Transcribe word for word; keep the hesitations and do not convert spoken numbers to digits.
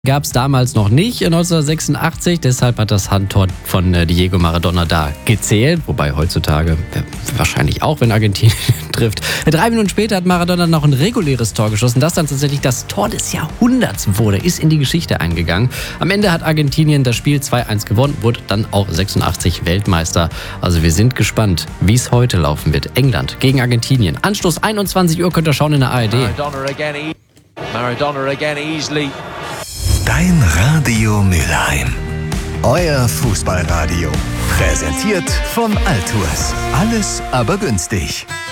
Gab es damals noch nicht, neunzehnhundertsechsundachtzig. Deshalb hat das Handtor von äh, Diego Maradona da gezählt. Wobei heutzutage äh, wahrscheinlich auch, wenn Argentinien trifft. Drei Minuten später hat Maradona noch ein reguläres Tor geschossen. Das dann tatsächlich das Tor des Jahrhunderts wurde. Ist in die Geschichte eingegangen. Am Ende hat Argentinien das Spiel zwei eins gewonnen. Wurde dann auch sechsundachtzig Weltmeister. Also wir sind gespannt, wie es heute laufen wird. England gegen Argentinien. Anstoß einundzwanzig Uhr könnt ihr schauen in der A R D. Maradona again, e- Maradona again easily. Dein Radio Mülheim. Euer Fußballradio. Präsentiert von Altours. Alles aber günstig.